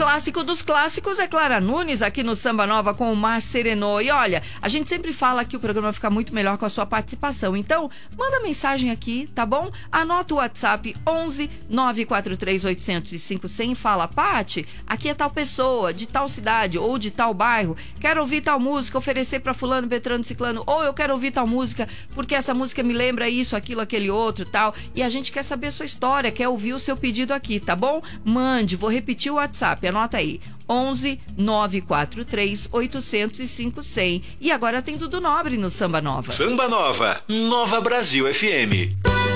clássico dos clássicos é Clara Nunes aqui no Samba Nova com o Mar Serenô. E olha, a gente sempre fala que o programa vai ficar muito melhor com a sua participação. Então, manda mensagem aqui, tá bom? Anota o WhatsApp 11 943 805 100 e fala: Pati, aqui é tal pessoa, de tal cidade ou de tal bairro, quero ouvir tal música, oferecer pra fulano, Beltrano, Ciclano, ou eu quero ouvir tal música porque essa música me lembra isso, aquilo, aquele outro, tal. E a gente quer saber a sua história, quer ouvir o seu pedido aqui, tá bom? Mande, vou repetir o WhatsApp, anota aí: 11 943 805 100. E agora tem Dudu Nobre no Samba Nova. Samba Nova, Nova Brasil FM.